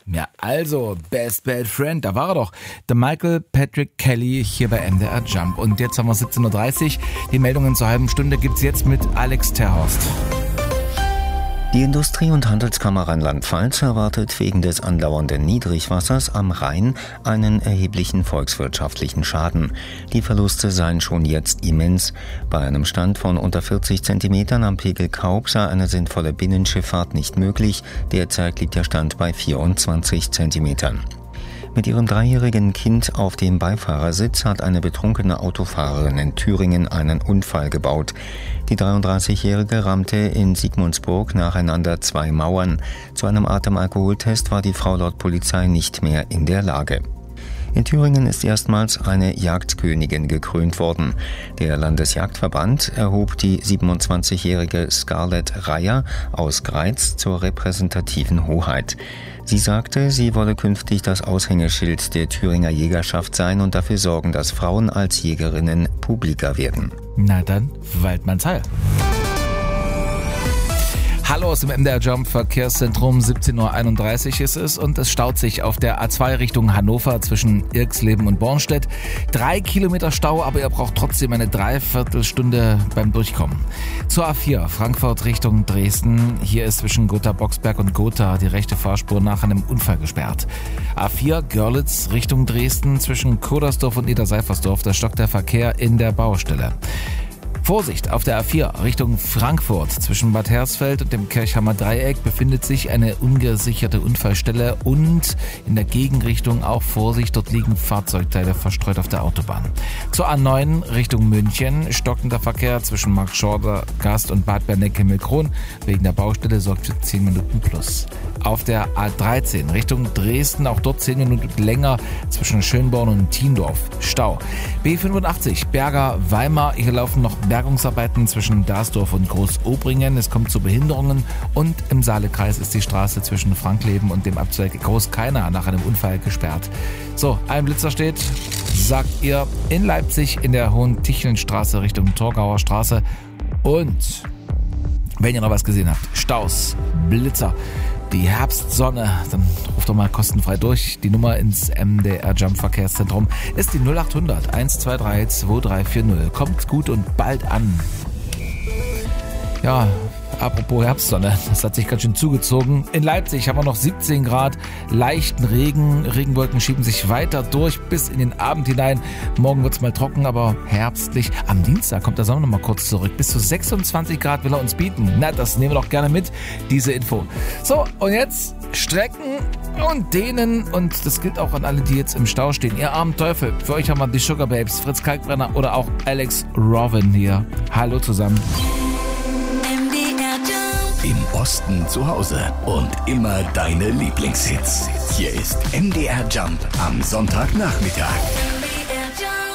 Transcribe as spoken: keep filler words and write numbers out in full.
Ja, also, Best Bad Friend, da war er doch. Der Michael Patrick Kelly hier bei M D R Jump. Und jetzt haben wir siebzehn Uhr dreißig. Die Meldungen zur halben Stunde gibt's jetzt mit Alex Terhorst. Die Industrie- und Handelskammer Rheinland-Pfalz erwartet wegen des andauernden Niedrigwassers am Rhein einen erheblichen volkswirtschaftlichen Schaden. Die Verluste seien schon jetzt immens. Bei einem Stand von unter vierzig Zentimetern am Pegel Kaub sei eine sinnvolle Binnenschifffahrt nicht möglich. Derzeit liegt der Stand bei vierundzwanzig Zentimetern. Mit ihrem dreijährigen Kind auf dem Beifahrersitz hat eine betrunkene Autofahrerin in Thüringen einen Unfall gebaut. Die dreiunddreißigjährige rammte in Sigmundsburg nacheinander zwei Mauern. Zu einem Atemalkoholtest war die Frau laut Polizei nicht mehr in der Lage. In Thüringen ist erstmals eine Jagdkönigin gekrönt worden. Der Landesjagdverband erhob die siebenundzwanzigjährige Scarlett Reyer aus Greiz zur repräsentativen Hoheit. Sie sagte, sie wolle künftig das Aushängeschild der Thüringer Jägerschaft sein und dafür sorgen, dass Frauen als Jägerinnen publiker werden. Na dann, Waldmanns Heil. Hallo aus dem M D R Jump Verkehrszentrum, siebzehn Uhr einunddreißig ist es und es staut sich auf der A zwei Richtung Hannover zwischen Irxleben und Bornstedt. Drei Kilometer Stau, aber ihr braucht trotzdem eine Dreiviertelstunde beim Durchkommen. Zur A vier Frankfurt Richtung Dresden. Hier ist zwischen Gotha-Boxberg und Gotha die rechte Fahrspur nach einem Unfall gesperrt. A vier Görlitz Richtung Dresden zwischen Kodersdorf und Niederseifersdorf. Da stockt der Verkehr in der Baustelle. Vorsicht, auf der A vier Richtung Frankfurt zwischen Bad Hersfeld und dem Kirchhammer Dreieck befindet sich eine ungesicherte Unfallstelle und in der Gegenrichtung auch Vorsicht, dort liegen Fahrzeugteile verstreut auf der Autobahn. Zur A neun Richtung München stockender Verkehr zwischen Marktschorder Gast und Bad Berneck-Himmelkron wegen der Baustelle sorgt für zehn Minuten plus. Auf der A dreizehn Richtung Dresden, auch dort zehn Minuten länger zwischen Schönborn und Tiendorf. Stau. B fünfundachtzig Berger-Weimar, hier laufen noch Bergungsarbeiten zwischen Dasdorf und Großobringen. Es kommt zu Behinderungen und im Saalekreis ist die Straße zwischen Frankleben und dem Abzweig Großkeiner nach einem Unfall gesperrt. So, ein Blitzer steht, sagt ihr, in Leipzig in der Hohen-Ticheln-Straße Richtung Torgauer Straße. Und wenn ihr noch was gesehen habt, Staus, Blitzer, die Herbstsonne, dann ruft doch mal kostenfrei durch. Die Nummer ins M D R Jump Verkehrszentrum ist die null achthundert eins zwei drei zwei drei vier null. Kommt gut und bald an. Ja, apropos Herbstsonne, das hat sich ganz schön zugezogen. In Leipzig haben wir noch siebzehn Grad, leichten Regen. Regenwolken schieben sich weiter durch bis in den Abend hinein. Morgen wird es mal trocken, aber herbstlich. Am Dienstag kommt der Sommer noch mal kurz zurück. Bis zu sechsundzwanzig Grad will er uns bieten. Na, das nehmen wir doch gerne mit, diese Info. So, und jetzt strecken und dehnen. Und das gilt auch an alle, die jetzt im Stau stehen. Ihr armen Teufel, für euch haben wir die Sugar Babes, Fritz Kalkbrenner oder auch Alex Robin hier. Hallo zusammen. Im Osten zu Hause und immer deine Lieblingshits. Hier ist M D R Jump am Sonntagnachmittag. M D R Jump.